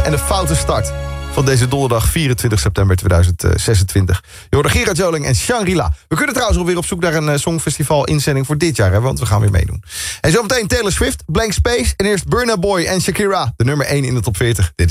en de foute start van deze donderdag 24 september 2026. Je hoorde Gerard Joling en Shangri-La. We kunnen trouwens alweer op zoek naar een songfestival inzending voor dit jaar, hè, want we gaan weer meedoen. En zometeen Taylor Swift, Blank Space en eerst Burna Boy en Shakira, de nummer 1 in de top 40. Dit